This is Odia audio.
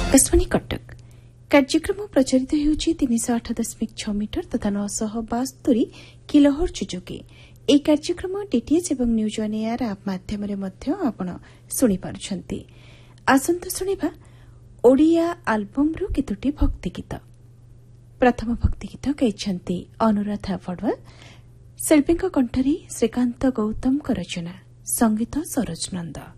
आकाशवाणी कटक कार्यक्रम प्रचारित होउछि 308.6 मीटर तथा 972 किलोहर्ट्ज जोगे। এই କାର୍ଯ୍ୟକ୍ରମ ଡିଟିଏଚ୍ ଏବଂ ନ୍ୟୁଜ୍ ଅନ୍ ଏୟାର ଆପ୍ ମାଧ୍ୟମରେ ମଧ୍ୟ ଆପଣ ଶୁଣିପାରୁଛନ୍ତି। ଆସନ୍ତୁ ଶୁଣିବା ଓଡ଼ିଆ ଆଲବମ୍ରୁ କେତୋଟି ଭକ୍ତିଗୀତ। ପ୍ରଥମ ଭକ୍ତିଗୀତ ଗାଇଛନ୍ତି ଅନୁରାଧା ପଡୱାଲ, ଶିଳ୍ପୀଙ୍କ କଣ୍ଠରେ ଶ୍ରୀକାନ୍ତ ଗୌତମଙ୍କ ରଚନା, ସଙ୍ଗୀତ ସରୋଜ ନନ୍ଦ।